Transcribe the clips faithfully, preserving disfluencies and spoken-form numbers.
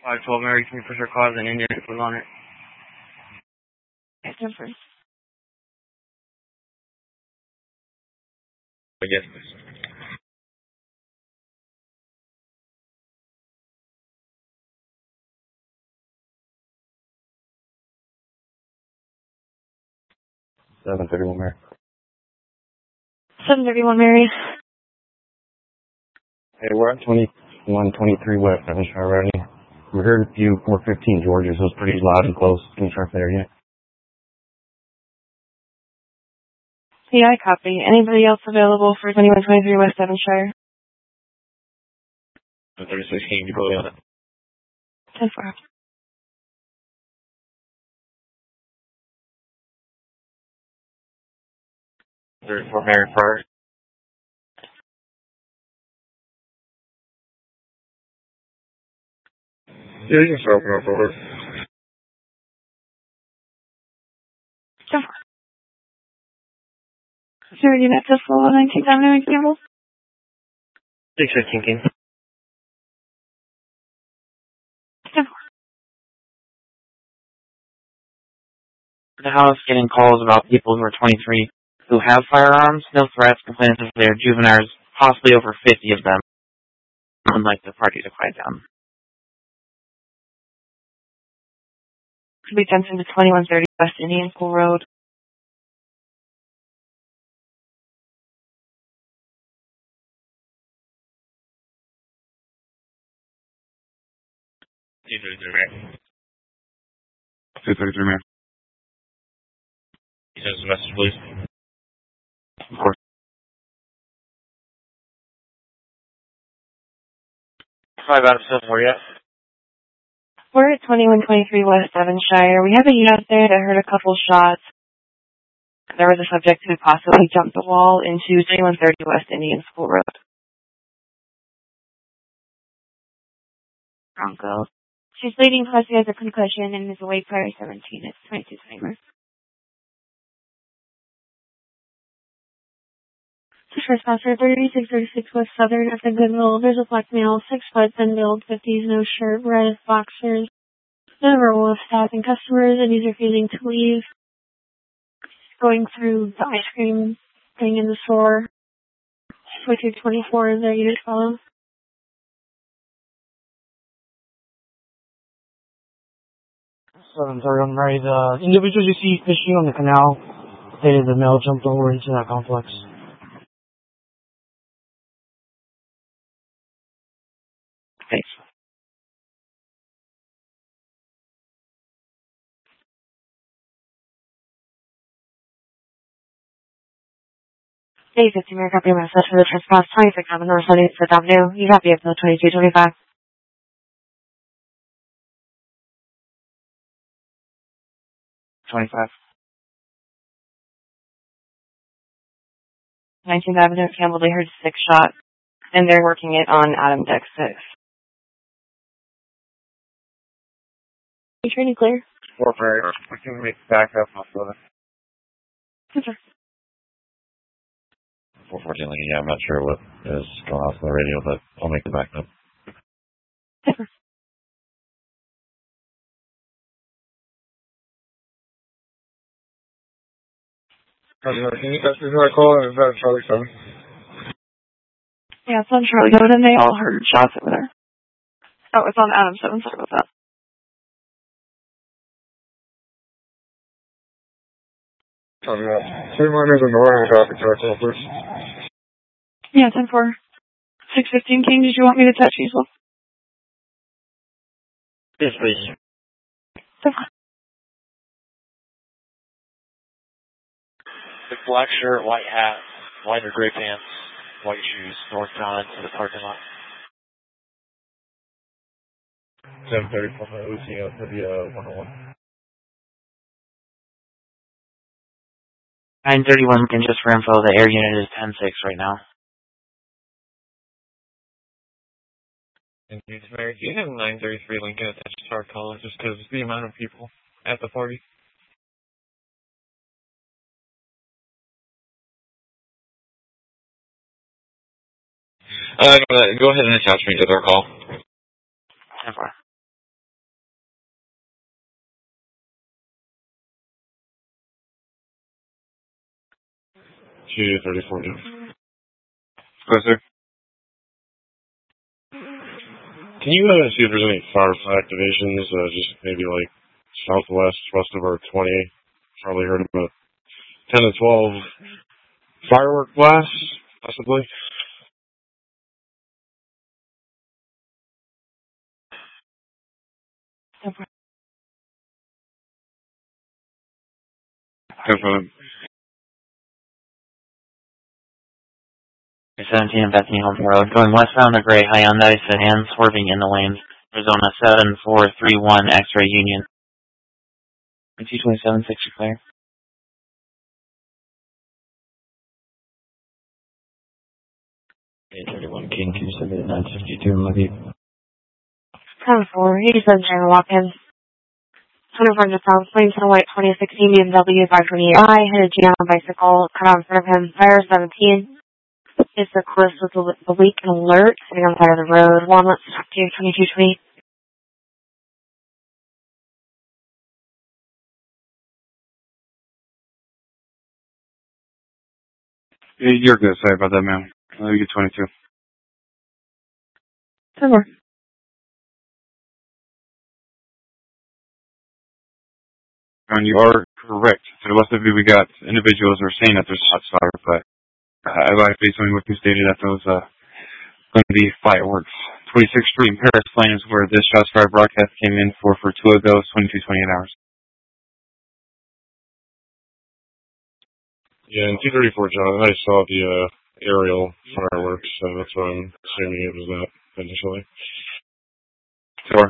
five twelve Mary, can you push our cause and Indian foot on it? Yes, sir, first. Yes, please. seven thirty-one Mary. seven thirty-one Mary. Hey, we're at twenty-one twenty-three West Seven Shire Avenue. We heard you four fifteen Georgia, so it's pretty loud and close. Can you start there yet? Yeah, I copy. Anybody else available for twenty-one twenty-three West Seven Shire? thirty-six, can you go on it? ten four. thirty-four Mary Park. Yeah, you can start open up over. ten four. Zero unit Tesla nineteenth Avenue in Campbell. six fifteen King. ten four. The house getting calls about people who are twenty-three who have firearms, no threats, complaints if they're juveniles, possibly over fifty of them, and like the party to quiet down. Could be sent into twenty-one thirty West Indian School Road. two thirty-three Mary. two thirty-three Mary. He says the message, please. Of course. Five out of seven, where you at? We're at twenty-one twenty-three West Seven Shire. We have a unit there that heard a couple shots. There was a subject who possibly jumped the wall into twenty-one thirty West Indian School Road. Bronco. She's bleeding plus she has a concussion and is awake prior seventeen. It's twenty-two timer. Response for thirty-six thirty-six West Southern at the Goodwill. There's a black male, six foot, thin build, fifties, no shirt, red boxers. Nonverbal of staff and customers, and he's refusing to leave. Going through the ice cream thing in the store. twenty-two twenty-four is there. You just follow. seven thirty-one Mary. The individuals you see fishing on the canal stated the male jumped over into that complex. Thanks. Day fifty Mary, copy message for the trespass. twenty-six on the North Sunny Fifth Avenue. You copy up to twenty-two twenty-five. twenty-five. nineteenth Avenue, Campbell. They heard six shots, and they're working it on Adam Deck six. You training clear? four Mary. We can make back up off of it. Sure. four fourteen, yeah, I'm not sure what is going off on the radio, but I'll make the backup. Sure. Can you guys do that call? Is that Charlie seven? Yeah, it's on Charlie Road, and they all heard shots over there. Oh, it's on Adam seven. Sorry about that. Copy that. Two miners in the morning traffic to our call, please. Yeah, ten four. six fifteen King, did you want me to touch you? Yes, please. ten four. The black shirt, white hat, white or gray pants, white shoes, northbound to the parking lot. seven thirty-four O C O to the uh, one oh one. nine thirty-one Lincoln, just for info, the air unit is ten six right now. Thank you, Mary. Do you have nine thirty-three Lincoln attached to our call just because the amount of people at the party? Uh, go ahead and attach me to their call. ten four. two thirty-four. Go, sir. Can you uh, see if there's any fire activations, uh, just maybe like southwest, west of our twenty? Probably heard about ten to twelve firework blasts, possibly. Confirm. seventeen and Bethany Holmes Road, going westbound to Gray Hyundai sedan, swerving in the lanes. Arizona seven four three one X-ray Union. T twenty-seven six, clear. eight thirty-one King, can you send me the nine fifty-two in my view? ten four, eighty-seven Channel Watkins. twenty-four to South Plains to the white twenty sixteen B M W five twenty-eight I, hit a G on a bicycle, cut out in front of him, fire seventeen. It's the course with the, the weak and alert, sitting on the side of the road. One, let's talk to you, twenty-two twenty. You're good. Sorry about that, ma'am. Let me get twenty-two. ten more. And you are correct. To the west of you, we got individuals who are saying that there's hot fire, but I like based on what you stated that there was uh, going to be fireworks. twenty-sixth Street in Paris Plain is where this shots fired broadcast came in for for two of those, twenty-two twenty-eight hours. Yeah, in two thirty-four, John, I saw the uh, aerial fireworks, so that's why I'm assuming it was that initially. Sure.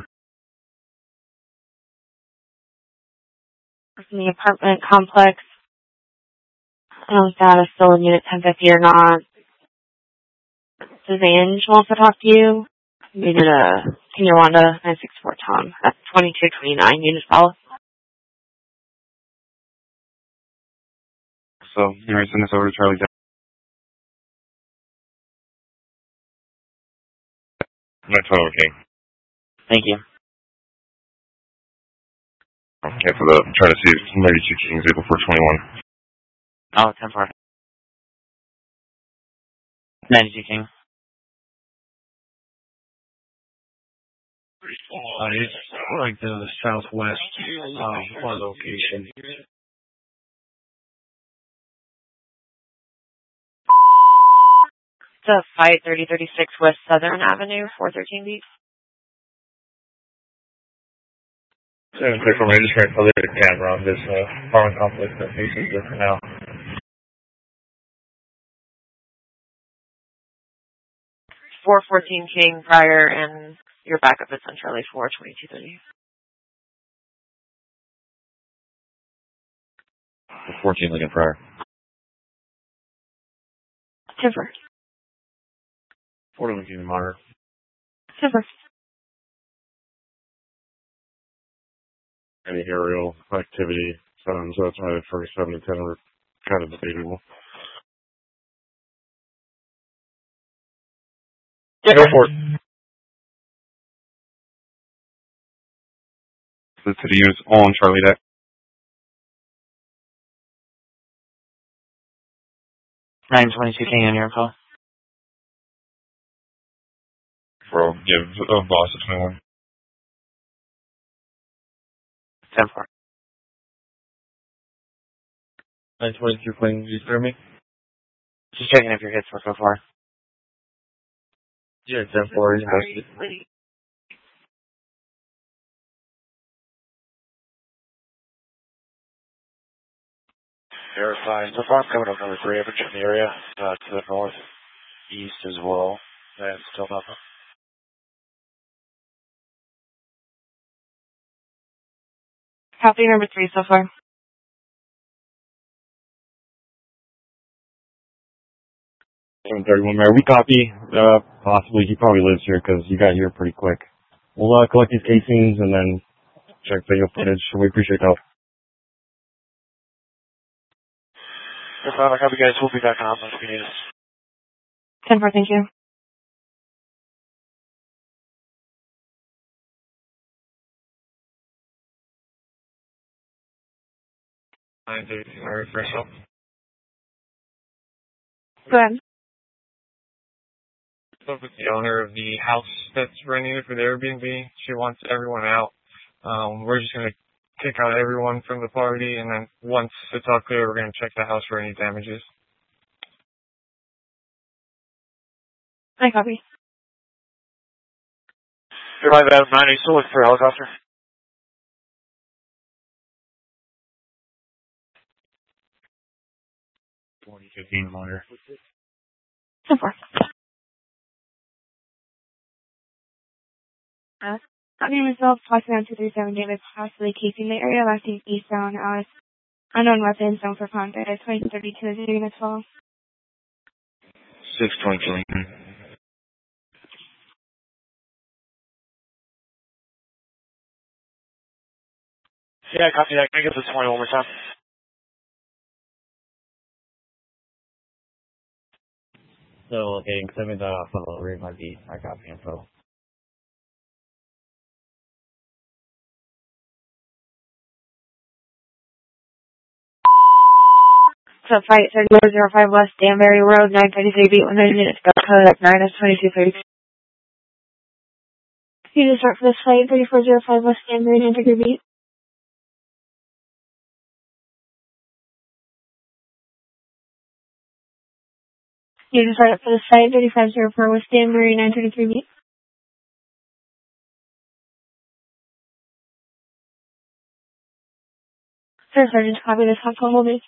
In the apartment complex. I don't know if that is still in Unit ten fifty or not. Does Ange wants to talk to you? Unit uh, Senior Wanda, nine six four Tom. That's twenty-two twenty-nine, Unit twelve. So, all right, send this over to Charlie. That's all okay. Thank you. Okay, for the, try to see if maybe two Kings, April four twenty-one. Oh, ten four. ninety-two King. Uh, it's like the southwest of our location. It's a fight thirty thirty-six West Southern Avenue, four thirteen B. seven six four, I just tried to look at the camera on this uh, apartment complex that faces the canal. four fourteen King prior, and your backup is on Charlie four twenty-two thirty. fourteen Lincoln Prior. Timber. four Lincoln Monitor. Timber. Any aerial activity, um, so that's why for seven to ten were kind of debatable. Yeah, go for it. So to the units all on Charlie deck. nine twenty-two King on your call. Bro, give a boss a twenty-one. ten four. nine twenty-two Queen, did you hear me? Just checking if your hits were so far. Yeah, ten four is invested. Verified. So far I'm coming up number three, average in the area, uh, to the northeast as well. And still nothing. Copy number three so far. seven thirty-one, Mayor. We copy. Uh, possibly. He probably lives here because you got here pretty quick. We'll uh, collect these casings and then check video footage. So we appreciate the help. No problem. I copy, guys. We'll be back on if you need us. ten four, thank you. nine thirty, sorry, fresh up. Go ahead. Spoke with the owner of the house that's renting it for the Airbnb. She wants everyone out. Um, we're just going to kick out everyone from the party, and then once it's all clear, we're going to check the house for any damages. I copy. Survive out of nine, are you still looking for a helicopter? twenty fifteen longer. So far. Uh, my name is Bill, talking on two three seven David, possibly keeping the area acting eastbound out. Unknown weapons, zone for contact at twenty thirty-two is it unit twelve. six twenty Lincoln. Yeah, copy that. Can I get this twenty one more time? So, okay, including the photo read might be I copy info. So fight thirty four zero five West Danbury Road, nine thirty-three beat one hundred units, got code at nine S twenty-two thirty. You just start for this flight, thirty-four zero five West Danbury, nine thirty beat. You just start up for the site, thirty-five zero four West Danbury, nine thirty-three beat. Sir, Sergeant, copy this hot call, hold it.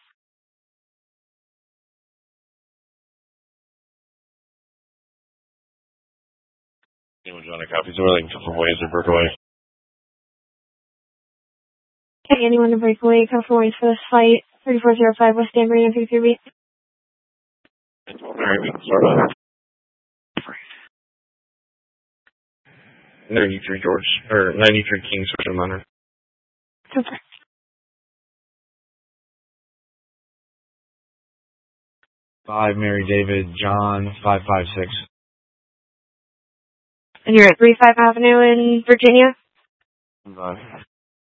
Anyone Johnny copies or like come from ways or breakaway. Okay, anyone to break away, come for ways for this flight, thirty-four zero five West Danbury, nine thirty-three beat. Alright, we can start on it. ninety-three George, or ninety-three King, switch on runner. Super. Five Mary David John five five six. And you're at three five Avenue in Virginia? Five.